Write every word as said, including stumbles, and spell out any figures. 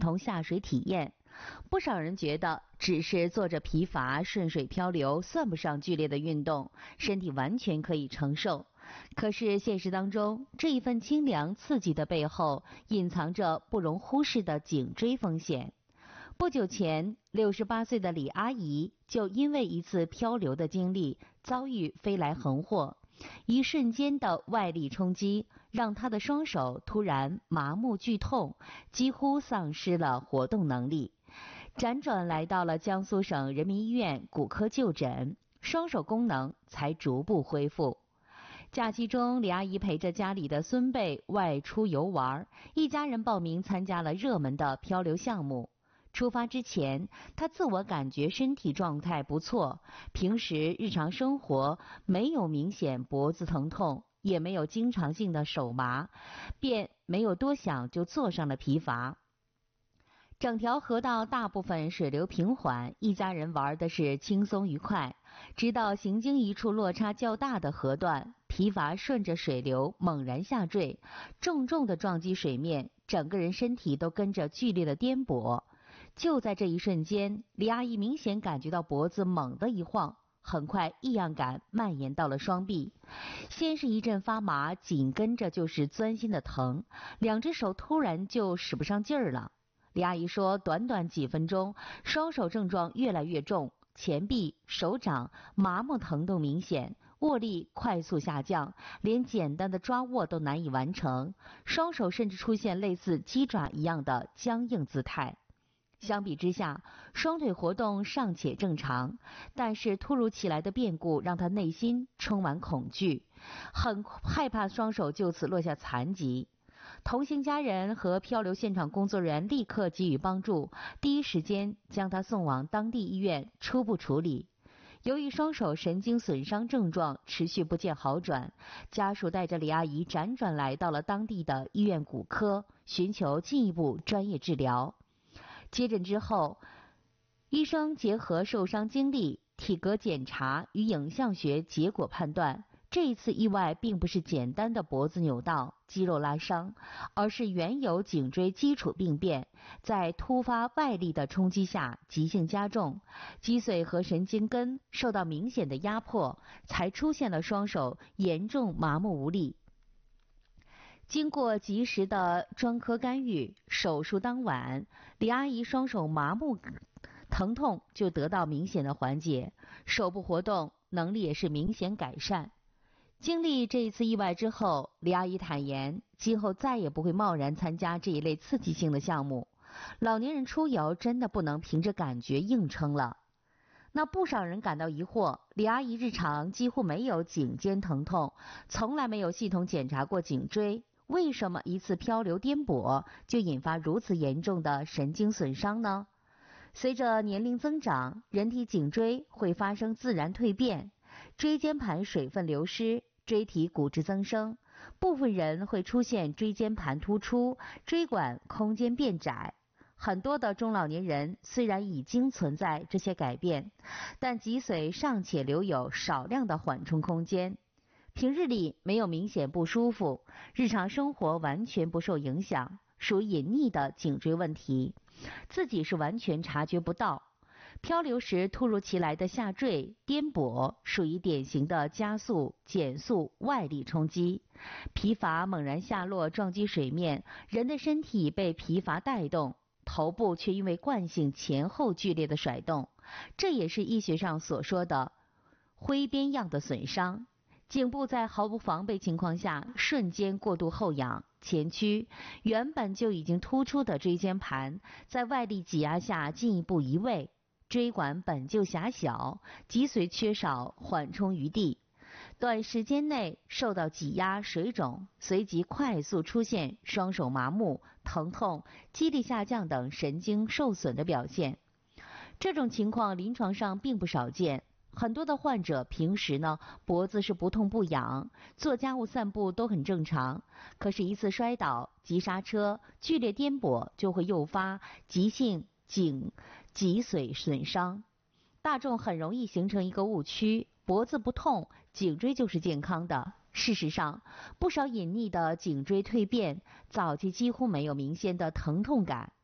同下水体验。不少人觉得只是坐着皮筏顺水漂流算不上剧烈的运动，身体完全可以承受。可是现实当中，这一份清凉刺激的背后隐藏着不容忽视的颈椎风险。不久前，六十八岁的李阿姨就因为一次漂流的经历遭遇飞来横祸，一瞬间的外力冲击让她的双手突然麻木剧痛，几乎丧失了活动能力。辗转来到了江苏省人民医院骨科就诊，双手功能才逐步恢复。假期中，李阿姨陪着家里的孙辈外出游玩，一家人报名参加了热门的漂流项目。出发之前，她自我感觉身体状态不错，平时日常生活没有明显脖子疼痛，也没有经常性的手麻，便没有多想就坐上了皮筏。整条河道大部分水流平缓，一家人玩的是轻松愉快。直到行经一处落差较大的河段，皮筏顺着水流猛然下坠，重重地撞击水面，整个人身体都跟着剧烈的颠簸。就在这一瞬间，李阿姨明显感觉到脖子猛地一晃，很快异样感蔓延到了双臂，先是一阵发麻，紧跟着就是钻心的疼，两只手突然就使不上劲儿了。李阿姨说，短短几分钟，双手症状越来越重，前臂、手掌麻木疼痛明显，握力快速下降，连简单的抓握都难以完成，双手甚至出现类似鸡爪一样的僵硬姿态。相比之下，双腿活动尚且正常，但是突如其来的变故让他内心充满恐惧，很害怕双手就此落下残疾。同行家人和漂流现场工作人员立刻给予帮助，第一时间将他送往当地医院初步处理。由于双手神经损伤症状持续不见好转，家属带着李阿姨辗转来到了当地的医院骨科，寻求进一步专业治疗。接诊之后，医生结合受伤经历、体格检查与影像学结果判断，这一次意外并不是简单的脖子扭到、肌肉拉伤，而是原有颈椎基础病变，在突发外力的冲击下急性加重，脊髓和神经根受到明显的压迫，才出现了双手严重麻木无力。经过及时的专科干预，手术当晚，李阿姨双手麻木疼痛就得到明显的缓解，手部活动能力也是明显改善。经历这一次意外之后，李阿姨坦言，今后再也不会贸然参加这一类刺激性的项目。老年人出游真的不能凭着感觉硬撑了。那不少人感到疑惑，李阿姨日常几乎没有颈肩疼痛，从来没有系统检查过颈椎，为什么一次漂流颠簸就引发如此严重的神经损伤呢？随着年龄增长，人体颈椎会发生自然蜕变，椎间盘水分流失，椎体骨质增生，部分人会出现椎间盘突出，椎管空间变窄。很多的中老年人虽然已经存在这些改变，但脊髓尚且留有少量的缓冲空间，平日里没有明显不舒服，日常生活完全不受影响，属隐匿的颈椎问题，自己是完全察觉不到。漂流时突如其来的下坠、颠簸属于典型的加速、减速外力冲击，皮筏猛然下落撞击水面，人的身体被皮筏带动，头部却因为惯性前后剧烈的甩动，这也是医学上所说的挥鞭样的损伤。颈部在毫无防备情况下瞬间过度后仰前屈，原本就已经突出的椎间盘在外力挤压下进一步移位，椎管本就狭小，脊髓缺少缓冲余地，短时间内受到挤压水肿，随即快速出现双手麻木、疼痛、肌力下降等神经受损的表现。这种情况临床上并不少见，很多的患者平时呢脖子是不痛不痒，做家务散步都很正常，可是一次摔倒、急刹车、剧烈颠簸就会诱发急性颈脊髓损伤。大众很容易形成一个误区，脖子不痛，颈椎就是健康的。事实上，不少隐匿的颈椎蜕变，早期几乎没有明显的疼痛感，